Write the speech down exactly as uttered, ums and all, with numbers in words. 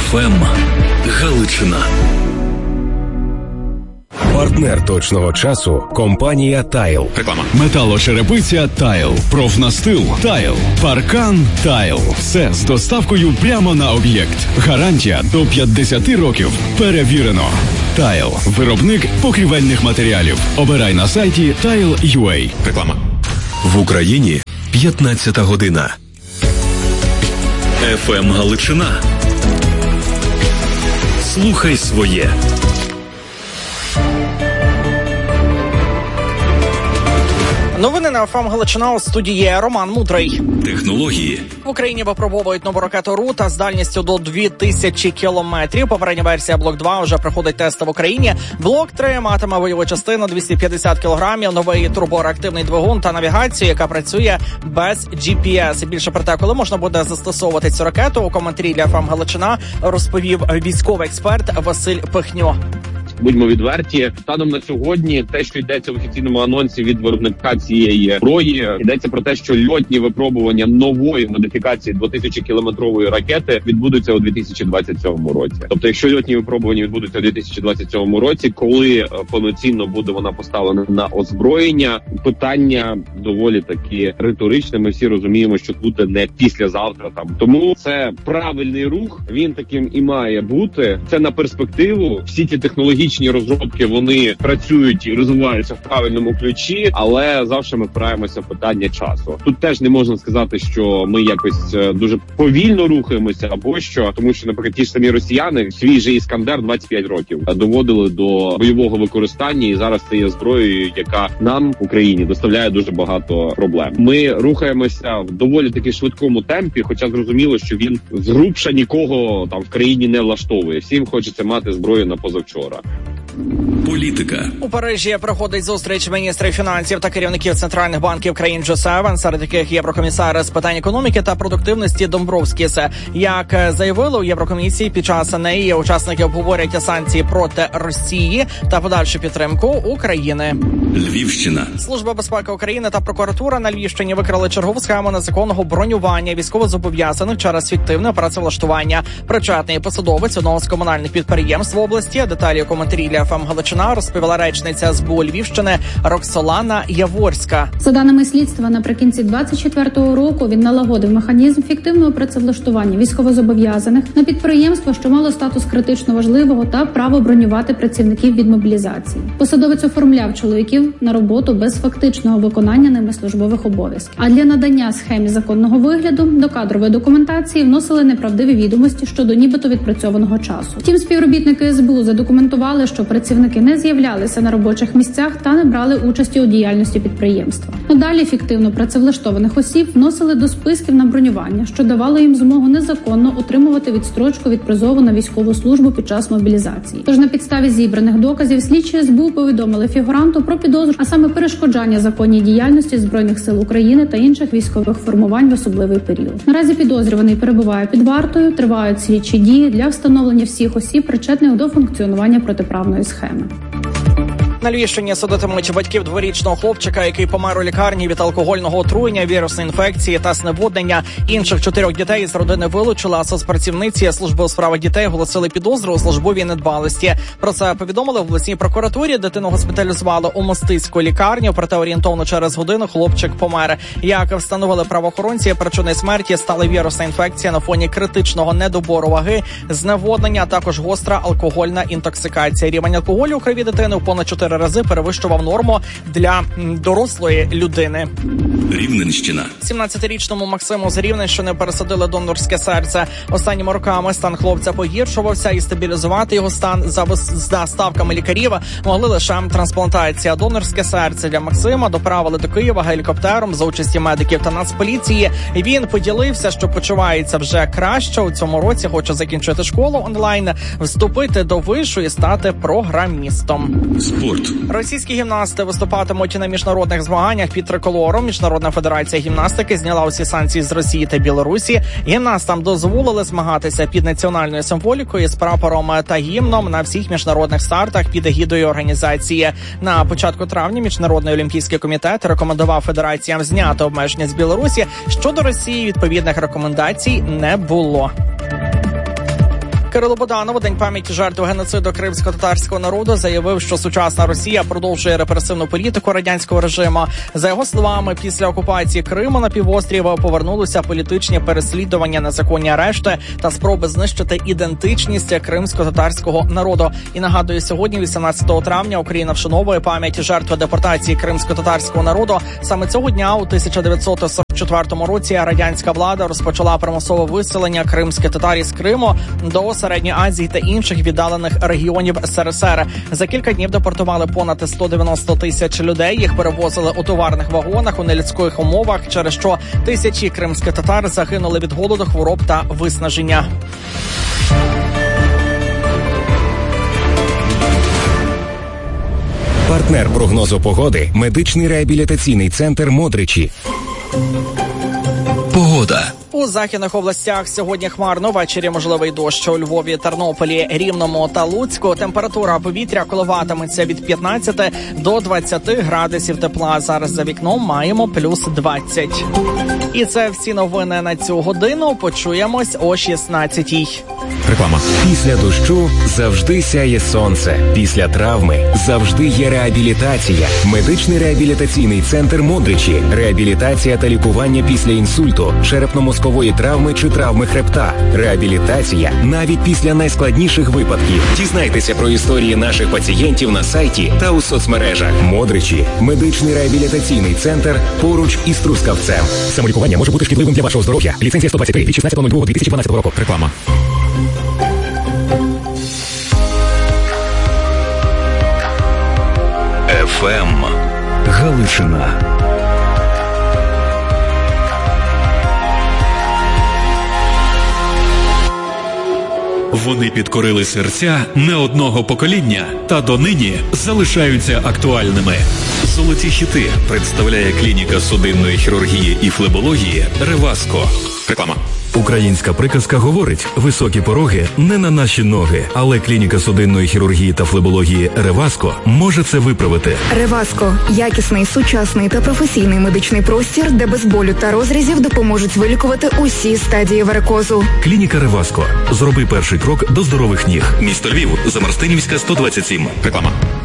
еф ем Галичина. Партнер точного часу – компанія «Тайл». Реклама. Металошерепиця «Тайл». Профнастил «Тайл». Паркан «Тайл». Все з доставкою прямо на об'єкт. Гарантія до п'ятдесят років. Перевірено. «Тайл». Виробник покрівельних матеріалів. Обирай на сайті тайл крапка ю а. Реклама. В Україні п'ятнадцята година. еф ем Галичина. Слухай своє. Новини на еф ем Галичина, у студії Роман Мудрий. Технології. В Україні випробовують нову ракету «Рута» з дальністю до дві тисячі кілометрів. Попередня версія Блок два вже проходить тести в Україні. Блок три матиме бойову частину двісті п'ятдесят кілограмів, новий турбореактивний двигун та навігацію, яка працює без джі пі ес. І більше про те, коли можна буде застосовувати цю ракету, у коментарі для еф ем Галичина розповів військовий експерт Василь Пихньо. Будьмо відверті, станом на сьогодні те, що йдеться в офіційному анонсі від виробника цієї зброї, йдеться про те, що льотні випробування нової модифікації двотисячокілометрової ракети відбудуться у дві тисячі двадцять сьомому році. Тобто, якщо льотні випробування відбудуться у дві тисячі двадцять сьомому році, коли повноцінно буде вона поставлена на озброєння, питання доволі таки риторичне. Ми всі розуміємо, що буде не післязавтра там. Тому це правильний рух, він таким і має бути. Це на перспективу. Всі ті технологічні розробки, вони працюють і розвиваються в правильному ключі, але завжди ми впираємося в питання часу. Тут теж не можна сказати, що ми якось дуже повільно рухаємося або що, тому що, наприклад, ті ж самі росіяни свій же Іскандер двадцять п'ять років доводили до бойового використання, і зараз це є зброєю, яка нам в Україні доставляє дуже багато проблем. Ми рухаємося в доволі таки швидкому темпі, хоча зрозуміло, що він згрубша нікого там в країні не влаштовує. Всім хочеться мати зброю на позавчора. Політика. У Парижі проходить зустріч міністрів фінансів та керівників центральних банків країн джі сім, серед яких єврокомісар з питань економіки та продуктивності Домбровскіс. Як заявили у Єврокомісії, під час неї учасники обговорять санкції проти Росії та подальшу підтримку України. Львівщина. Служба безпеки України та прокуратура на Львівщині викрили чергову схему незаконного бронювання військовозобов'язаних через фіктивне працевлаштування. Причетний посадовець одного з комунальних підприємств в області. Деталі у коментарі для еф ем Галичина розповіла речниця ес бе у Львівщини Роксолана Яворська. За даними слідства, наприкінці двадцять четвертого року він налагодив механізм фіктивного працевлаштування військовозобов'язаних на підприємство, що мало статус критично важливого та право бронювати працівників від мобілізації. Посадовець оформляв чоловіків на роботу без фактичного виконання ними службових обов'язків. А для надання схемі законного вигляду до кадрової документації вносили неправдиві відомості щодо нібито відпрацьованого часу. Втім, співробітники ес бе у задокументували, що працівники не з'являлися на робочих місцях та не брали участі у діяльності підприємства. Надалі фіктивно працевлаштованих осіб вносили до списків на бронювання, що давало їм змогу незаконно отримувати відстрочку від призову на військову службу під час мобілізації. Тож на підставі зібраних доказів слідчі ес бе у повідомили фігуранту про підозру, а саме перешкоджання законній діяльності Збройних сил України та інших військових формувань в особливий період. Наразі підозрюваний перебуває під вартою, тривають слідчі дії для встановлення всіх осіб, причетних до функціонування протиправної схеми. На Львівщині судитимуть батьків дворічного хлопчика, який помер у лікарні від алкогольного отруєння, вірусної інфекції та зневоднення. Інших чотирьох дітей з родини вилучили, а соцпрацівниці служби у справах дітей оголосили підозру у службовій недбалості. Про це повідомили в обласній прокуратурі. Дитину госпіталізували у Мостиську лікарню, проте орієнтовно через годину хлопчик помер. Як встановили правоохоронці, причиною смерті стала вірусна інфекція на фоні критичного недобору ваги, зневоднення, а також гостра алкогольна інтоксикація. Рівень алкоголю у крові дитини у понад чотири рази перевищував норму для дорослої людини. Рівненщина. сімнадцятирічному Максиму з Рівненщини пересадили донорське серце. Останніми роками стан хлопця погіршувався, і стабілізувати його стан за, за ставками лікарів могли лише трансплантація. Донорське серце для Максима доправили до Києва гелікоптером за участі медиків та Нацполіції. Він поділився, що почувається вже краще. У цьому році хоче закінчити школу онлайн, вступити до вишу і стати програмістом. Спорт. Російські гімнасти виступатимуть на міжнародних змаганнях під триколором. Міжнародна федерація гімнастики зняла усі санкції з Росії та Білорусі. Гімнастам дозволили змагатися під національною символікою з прапором та гімном на всіх міжнародних стартах під егідою організації. На початку травня Міжнародний олімпійський комітет рекомендував федераціям зняти обмеження з Білорусі. Щодо Росії відповідних рекомендацій не було. Кирило Буданов у День пам'яті жертв геноциду кримсько-татарського народу заявив, що сучасна Росія продовжує репресивну політику радянського режиму. За його словами, після окупації Криму на півострів повернулися політичні переслідування, незаконні арешти та спроби знищити ідентичність кримсько-татарського народу. І нагадую, сьогодні, вісімнадцятого травня, Україна вшановує пам'ять жертв депортації кримсько-татарського народу. Саме цього дня у тисяча дев'ятсот сорок четвертому році радянська влада розпочала примусове виселення кримських татар із Криму до Середньої Азії та інших віддалених регіонів ес ер ес ер. За кілька днів депортували понад сто дев'яносто тисяч людей. Їх перевозили у товарних вагонах у нелюдських умовах, через що тисячі кримських татар загинули від голоду, хвороб та виснаження. Партнер прогнозу погоди – медичний реабілітаційний центр «Модричі». Погода. У західних областях сьогодні хмарно, ввечері можливий дощ. У Львові, Тернополі, Рівному та Луцьку температура повітря коливатиметься від п'ятнадцяти до двадцяти градусів тепла. Зараз за вікном маємо плюс двадцять. І це всі новини на цю годину. Почуємось о шістнадцятій. Реклама. Після дощу завжди сяє сонце. Після травми завжди є реабілітація. Медичний реабілітаційний центр «Модричі». Реабілітація та лікування після інсульту, черепно-мозкової травми чи травми хребта. Реабілітація навіть після найскладніших випадків. Дізнайтеся про історії наших пацієнтів на сайті та у соцмережах. «Модричі» – медичний реабілітаційний центр поруч із Трускавцем. Самолікування може бути шкідливим для вашого здоров'я. Ліцензія сто двадцять три від шістнадцятого лютого дві тисячі дванадцятого року. Реклама. еф ем Галичина. Вони підкорили серця не одного покоління та донині залишаються актуальними. Золоті хіти представляє клініка судинної хірургії і флебології «Реваско». Реклама. Українська приказка говорить: високі пороги не на наші ноги, але клініка судинної хірургії та флебології «Реваско» може це виправити. «Реваско» – якісний, сучасний та професійний медичний простір, де без болю та розрізів допоможуть вилікувати усі стадії варикозу. Клініка «Реваско». Зроби перший крок до здорових ніг. Місто Львів, Замарстинівська, сто двадцять сім. Реклама.